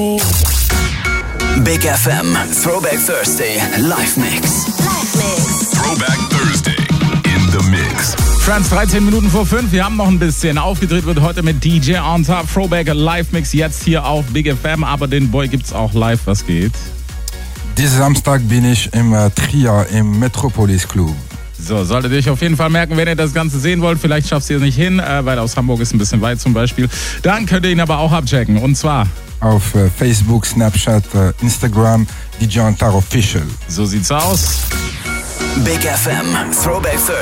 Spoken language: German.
Big FM, Throwback Thursday, Live Mix. Throwback Thursday in the Mix. Friends, 13 Minuten vor 5. Wir haben noch ein bisschen. Aufgedreht wird heute mit DJ on Top. Throwback Live Mix jetzt hier auf Big FM. Aber den Boy gibt's auch live. Was geht? Diesen Samstag bin ich im Trier im Metropolis Club. So, solltet ihr euch auf jeden Fall merken, wenn ihr das Ganze sehen wollt. Vielleicht schafft ihr es nicht hin, weil aus Hamburg ist ein bisschen weit zum Beispiel. Dann könnt ihr ihn aber auch abchecken. Und zwar auf Facebook, Snapchat, Instagram, DJ on Top Official. So sieht's aus. Big FM, Throwback Thursday.